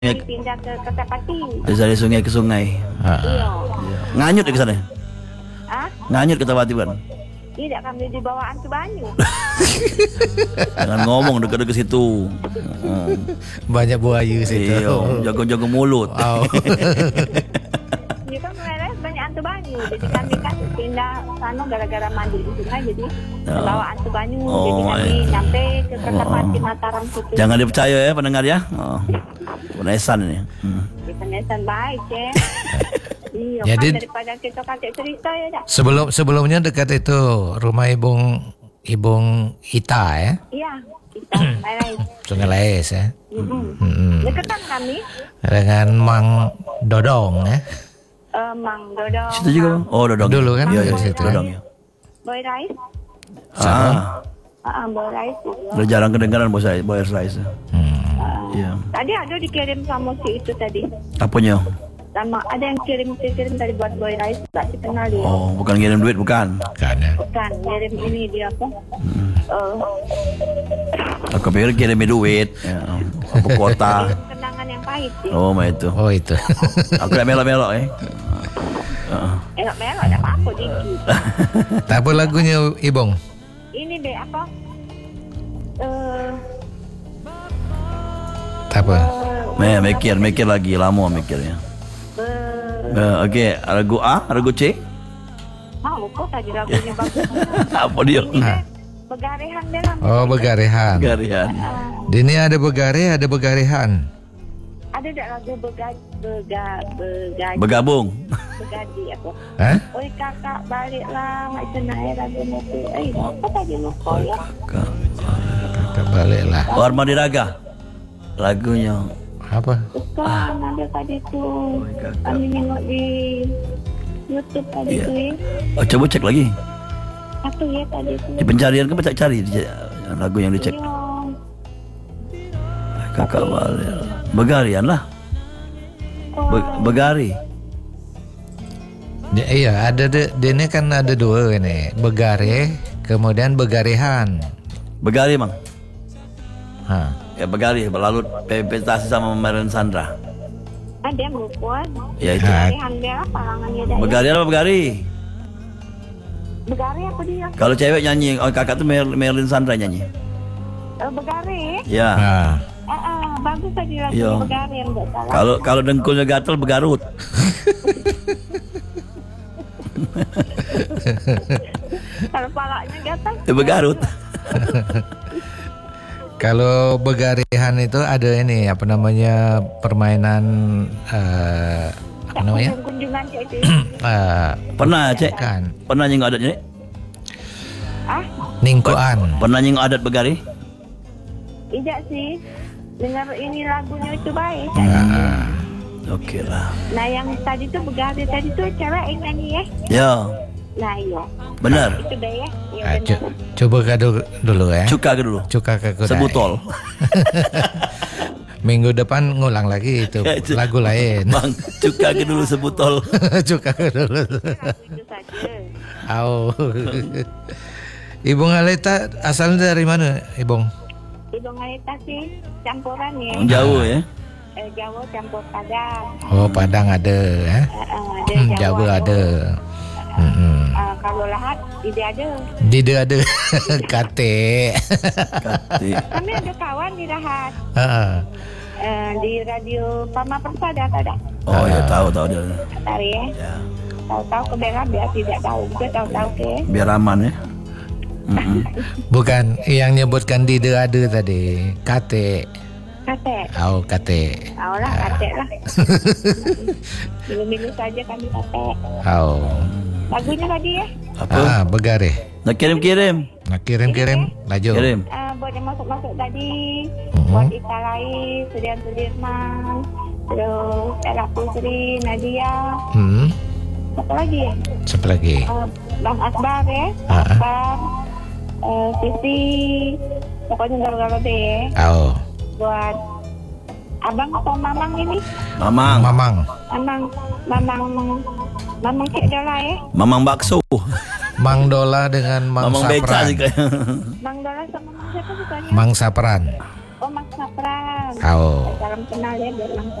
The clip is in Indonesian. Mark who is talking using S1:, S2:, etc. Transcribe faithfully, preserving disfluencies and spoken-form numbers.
S1: pindah ke Kertapati.
S2: Dari sungai ke sungai.
S1: Iya.
S2: Nganyut ke sana.
S1: Ah?
S2: Nganyut ke Kertapati bukan?
S1: Tidak, kami di bawah Antu Banyu.
S2: Jangan ngomong dekat-dekat situ. Hmm.
S3: Banyak buaya situ.
S2: Iya, jago-jago mulut.
S3: Oh.
S1: Iya kan mulai banyak Antu Banyu. Jadi kami kan pindah sana gara-gara mandi di sungai, jadi ke bawah Antu Banyu.
S2: Oh,
S1: jadi kami
S2: iya.
S1: nyampe ke Kertapati
S2: Oh.
S1: Mataram situ.
S2: Jangan dipercaya ya pendengar ya. Oh. Penesan ini. Hmm.
S1: Di penesan baik ya. Iya,
S3: Jadi-
S1: kan daripada kita kakek cerita ya tak?
S3: Sebelum sebelumnya dekat itu rumah Ibung Ibung Ita ya,
S1: Iya, kita main.
S3: Sungai Laes ya.
S1: Mm-mm.
S3: Hmm.
S1: Deketan kami,
S3: Dengan Mang Dodong ya.
S1: eh, Mang Dodong,
S2: Situ juga bang. Oh dodong.
S3: Dulu kan
S2: Iya
S3: di
S2: iya.
S3: situ.
S2: Dodong ya.
S1: Boy Rice,
S2: Ah,
S1: ah Boy Rice juga.
S2: udah jarang kedengaran bos saya, Boy Rice.
S3: Hmm.
S2: Iya.
S1: Tadi ada dikirim sama si itu tadi,
S2: Apanya?
S1: sama ada yang kirim kirim tadi buat Boy Rice, tak dikenal dia.
S2: Oh, bukan ngirim duit bukan.
S3: Kan ya.
S1: Bukan, kirim ini dia apa? Eh,
S2: Aku pikir kirim duit. Ya. Apa kota?
S1: kirim kenangan yang pahit sih.
S2: Oh, mah itu.
S3: Oh itu.
S2: Aku udah melo-melo eh. Heeh.
S1: Elok-melok ada apa dikit.
S3: Tak apa lagunya Ibung.
S1: Ini be apa? Eh,
S3: Tak apa.
S2: Meh, mikir, mikir lagi lama mikirnya.
S1: eh,
S2: Eh, Okey, lagu A, lagu C.
S1: mau lupa tadi lagunya bagus.
S2: Apa dia?
S1: Ini be, begarehan dalam.
S3: Oh begarehan.
S2: Garian.
S3: Di ini ada begare, ada begarehan.
S1: Ada tak lagu bega bega begaji
S2: Bergabung.
S1: begaji apa?
S3: Hah?
S1: Oi kakak baliklah macam naik lagu itu. Eh apa tadi lupa ya?
S3: Kakak baliklah.
S2: Oh, Armadi Raga. Lagunya.
S3: Apa?
S1: Bukan ada tadi tu. Kami tengok di YouTube tadi
S2: Iya.
S1: tu ya.
S2: Oh, coba cek lagi.
S1: Apa ya tadi tu?
S2: Di pencarian kan cek cari di- lagu yang dicek.
S1: Ya.
S2: Kakak balik. Begarian lah. Be- begari.
S3: Ya, iya ada de, di ini kan ada dua ini. Begare, kemudian begarehan.
S2: Begari mang.
S3: Ha.
S2: Ya begari berlalu prestasi sama Marian Sandra.
S1: Ada yang lupa.
S2: Ya itu.
S3: Ha.
S1: Begarehan dia apa langannya dah.
S2: Begari apa begari?
S1: Begare apa dia?
S2: Kalau cewek nyanyi, oh kakak tuh Mer- Merlin Sandra nyanyi.
S1: Eh, begare.
S2: Ya.
S3: Ha.
S1: Ah, ah, bagus tadi lagu
S2: Iya.
S1: begare yang tak salah.
S2: Kalau kalau dengkulnya gatel begarut.
S1: Kalau palanya gatal.
S2: Ya begarut.
S3: Kalau begarehan itu ada ini apa namanya permainan eh, apa namanya?
S1: Kunjungan cek itu.
S3: Eh,
S2: Pernah cek?
S3: kan
S2: Pernah nyinggung adat ni?
S1: Ah,
S3: ningkuan.
S2: Pernah nyinggung adat begari?
S1: tidak sih. Dengar ini lagunya itu baik.
S3: Ah,
S2: Okey lah.
S1: Nah yang tadi tuh begare tadi tuh cewek yang nyanyi ya.
S2: Ya,
S1: Nah iya.
S2: benar.
S1: Itu deh ya. Iya
S3: ah,
S1: benar.
S3: co- coba kado dulu ya.
S2: Cuka ke dulu.
S3: Cuka ke kuda.
S2: Sebutol.
S3: Minggu depan ngulang lagi itu
S2: Ya, itu.
S3: lagu lain.
S2: Bang, cuka ke dulu sebutol.
S3: Cuka ke dulu.
S1: Lagu itu saja.
S3: Au. Ibung Aleta asalnya dari mana, Ibung?
S1: Ibu Ngalita sih campuran ya.
S2: Jauh ya.
S1: Eh, Jawa campur Padang.
S3: Oh, Padang ada ya.
S1: Eh, eh, ada
S3: Hmm,
S1: Jawa,
S3: Jawa ada. Hmm.
S1: Eh, kalau Lahat tidak ada.
S3: Dide ada. Kate.
S2: Kati.
S1: Kami ada kawan di Lahat.
S3: Ah.
S1: Eh, di radio Pama Persada ada.
S2: Oh ya tahu tahu dia.
S1: Tahu ya.
S2: Ya.
S1: Tahu-tahu ke Bella biar tidak tahu juga tahu-tahu ke.
S2: Biar aman ya. Mm-mm.
S3: Bukan yang nyebutkan Dide ada tadi. Kate.
S1: Kate.
S3: Oh, Kate.
S1: Tahu lah kate lah. Milu-milu saja kami kate.
S3: Oh.
S1: Lagunya tadi ya.
S2: Apa?
S3: Ah, begare.
S2: Nak kirim-kirim.
S3: Nah, kirim-kirim, laju.
S2: Kirim.
S1: Eh, buat yang masuk-masuk tadi.
S3: Mhm.
S1: Buat Ita Lai, Sudian Sudirman. Terus Ella Putri, Nadia.
S3: Hmm.
S1: Apa lagi ya?
S3: Siapa lagi?
S1: Eh, Bang Akbar ya.
S3: Ah.
S1: Akbar. Eh, Sisi. Pokoknya gara-gara deh.
S3: Oh.
S1: Buat abang atau mamang ini.
S2: Mamang.
S3: Mamang.
S1: Mamang. Mamang. Mamang Cik Dola ya.
S2: Mamang bakso.
S3: Mang Dola dengan Mang
S2: Mamang beca
S3: Sapran.
S2: sih kayak.
S1: Mang Dola sama Mang siapa sukanya?
S3: Mang Sapran.
S1: Oh Mang Sapran.
S3: Oh.
S1: Salam kenal ya buat ulang